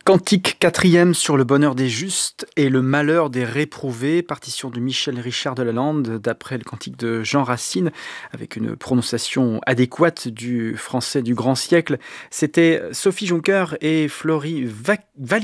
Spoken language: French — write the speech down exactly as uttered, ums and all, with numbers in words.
Cantique quatrième sur le bonheur des justes et le malheur des réprouvés, partition de Michel Richard de Lalande, d'après le cantique de Jean Racine, avec une prononciation adéquate du français du grand siècle. C'était Sophie Joncker et Florie Va-